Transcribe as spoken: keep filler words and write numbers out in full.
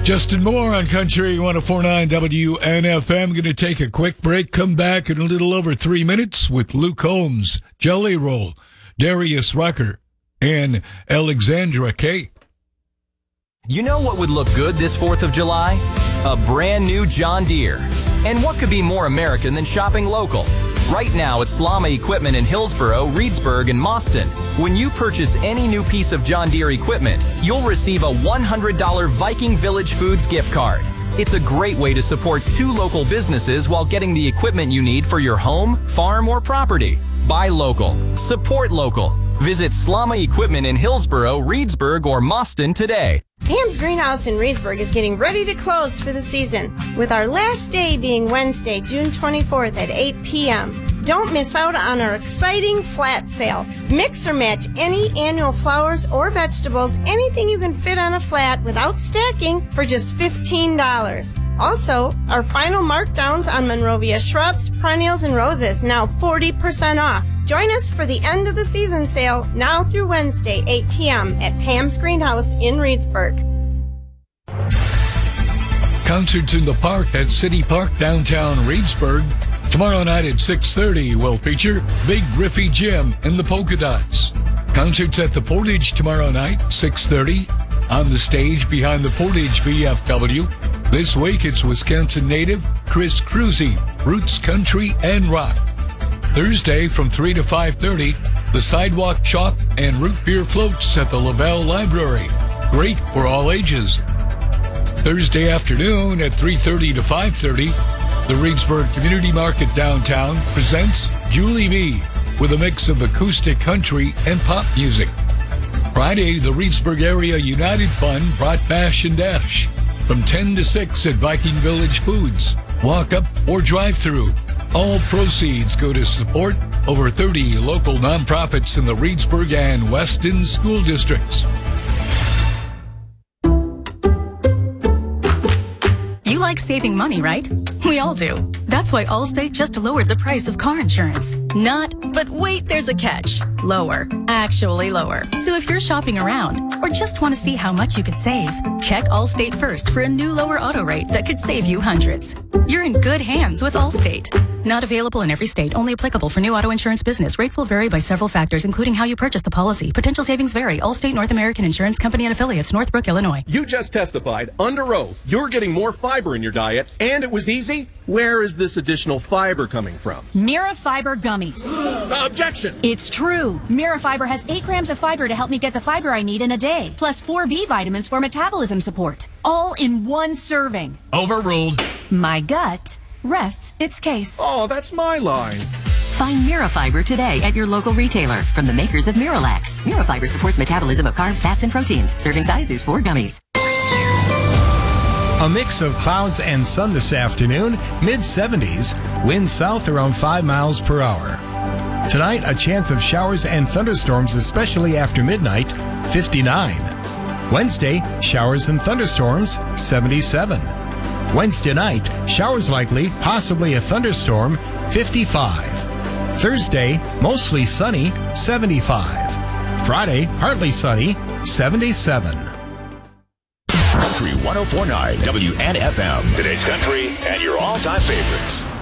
Justin Moore on Country one oh four point nine W N F M. Going to take a quick break, come back in a little over three minutes with Luke Holmes, Jelly Roll, Darius Rucker, and Alexandra Kay. You know what would look good this fourth of July? A brand new John Deere. And what could be more American than shopping local? Right now at Slama Equipment in Hillsboro, Reedsburg, and Mauston, when you purchase any new piece of John Deere equipment, you'll receive a one hundred dollars Viking Village Foods gift card. It's a great way to support two local businesses while getting the equipment you need for your home, farm, or property. Buy local. Support local. Visit Slama Equipment in Hillsboro, Reedsburg, or Mauston today. Pam's Greenhouse in Reedsburg is getting ready to close for the season, with our last day being Wednesday, June twenty-fourth at eight p.m. Don't miss out on our exciting flat sale. Mix or match any annual flowers or vegetables, anything you can fit on a flat without stacking, for just fifteen dollars. Also, our final markdowns on Monrovia shrubs, perennials, and roses, now forty percent off. Join us for the end of the season sale, now through Wednesday, eight p.m. at Pam's Greenhouse in Reedsburg. Concerts in the Park at City Park, downtown Reedsburg. Tomorrow night at six thirty will feature Big Griffey Jim and the Polka Dots. Concerts at the Portage tomorrow night, six thirty. On the stage behind the Portage V F W. This week it's Wisconsin native Chris Cruzy, Roots Country and Rock. Thursday from three to five thirty, the Sidewalk Chalk and Root Beer Floats at the Lavelle Library. Great for all ages. Thursday afternoon at three thirty to five thirty, the Reedsburg Community Market downtown presents Julie B. with a mix of acoustic country and pop music. Friday, the Reedsburg Area United Fund brought Bash and Dash from ten to six at Viking Village Foods. Walk up or drive through. All proceeds go to support over thirty local nonprofits in the Reedsburg and Weston school districts. You like saving money, right? We all do. That's why Allstate just lowered the price of car insurance. Not, but wait, there's a catch. Lower. Actually lower. So if you're shopping around or just want to see how much you could save, check Allstate first for a new lower auto rate that could save you hundreds. You're in good hands with Allstate. Not available in every state. Only applicable for new auto insurance business. Rates will vary by several factors, including how you purchase the policy. Potential savings vary. Allstate North American Insurance Company and Affiliates, Northbrook, Illinois. You just testified under oath you're getting more fiber in your diet, and it was easy. Where is this additional fiber coming from? Mira Fiber Gummies. Uh, objection! It's true. Mira Fiber has eight grams of fiber to help me get the fiber I need in a day, plus four B vitamins for metabolism support. All in one serving. Overruled. My gut rests its case. Oh, that's my line. Find Mirafiber today at your local retailer from the makers of Miralax. Mirafiber supports metabolism of carbs, fats, and proteins. Serving size is four gummies. A mix of clouds and sun this afternoon, mid seventies, winds south around five miles per hour. Tonight, a chance of showers and thunderstorms, especially after midnight, fifty-nine. Wednesday, showers and thunderstorms, seventy-seven. Wednesday night, showers likely, possibly a thunderstorm, fifty-five. Thursday, mostly sunny, seventy-five. Friday, partly sunny, seventy-seven. Country one oh four point nine W N F M. Today's country and your all-time favorites.